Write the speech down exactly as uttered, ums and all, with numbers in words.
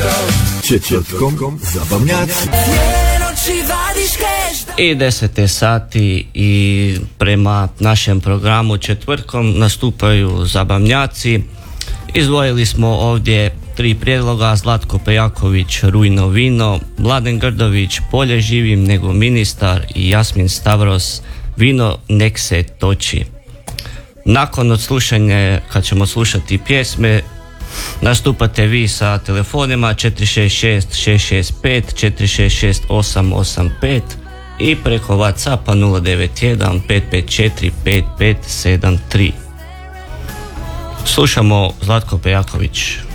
Četvrtkom zabavnjaci. I deset je sati i prema našem programu četvrtkom nastupaju zabavnjaci. Izdvojili smo ovdje tri prijedloga: Zlatko Pejaković, Rujno vino, Mladen Grdović, Bolje živim nego ministar i Jasmin Stavros, Vino nek se toči. Nakon odslušanja, kad ćemo slušati pjesme, nastupate vi sa telefonima četiri šest šest šest šest pet, četiri šest šest osam osam pet i preko WhatsAppa nula devet jedan pet pet četiri pet pet sedam tri. Slušamo Zlatko Pejaković.